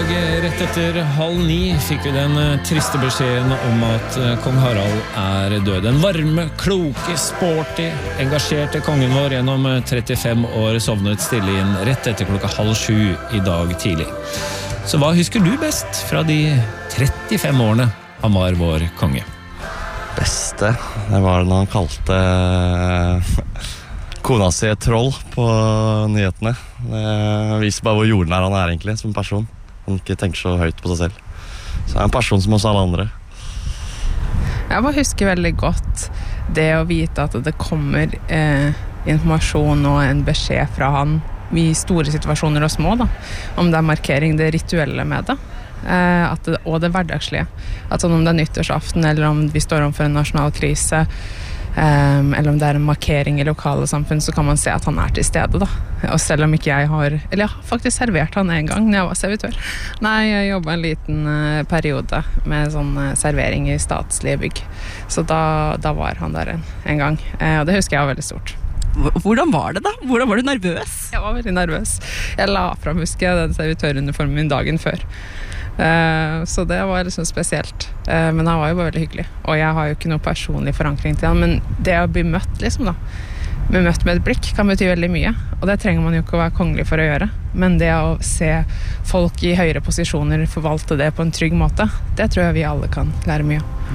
dag rett etter 8:30 fikk vi den triste beskjeden om at kong Harald død. Den varme, kloke, sporty, engasjerte kongen vår gjennom 35 år sovnet stille inn rett etter 6:30 i dag tidlig. Så hva husker du best fra de 35 årene han var vår konge? Beste, det var når han kalte kona si et troll på nyhetene. Det viser bare hvor jordnær han egentlig som person. Han ikke tenker så høyt på seg selv. Så han en person som oss alle andre. Jeg bare husker veldig godt det å vite at det kommer informasjon og en beskjed fra han i store situasjoner og små da. Om det markering, det rituelle med det. Og det hverdagslige. At sånn om det nyttårsaften, eller om vi står overfor en nasjonal krise, eller om det en markering i lokale samfunn, så kan man se at han til stede da. Og selv om ikke jeg har, eller jeg har faktisk servert han en gang når jeg var servitør. Nei, jeg jobbet en liten periode med sånn servering i statslige bygg. Så da var han der en gang. Og det husker jeg var veldig stort. Hvordan var det da? Hvordan var du nervøs? Jeg var veldig nervøs. Jeg la fram, husker jeg, den servitøruniformen min dagen før. Så det var liksom spesielt. Men han var jo bare veldig hyggelig. Og jeg har jo ikke noe personlig forankring til han, men det å bli møtt liksom da, bli møtt med et blikk kan bety veldig mye. Og det trenger man jo ikke å være kongelig for å gjøre. Men det å se folk i høyere posisjoner forvalte det på en trygg måte, det tror jeg vi alle kan lære mye av.